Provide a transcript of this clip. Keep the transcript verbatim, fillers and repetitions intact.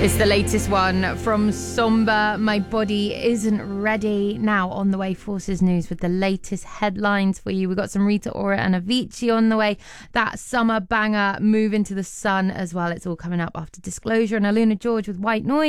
It's the latest one from Somber. My Body Isn't Ready. Now on the way, Forces News with the latest headlines for you. We've got some Rita Ora and Avicii on the way. That summer banger, Move Into the Sun as well. It's all coming up after Disclosure, and Aluna George with White Noise.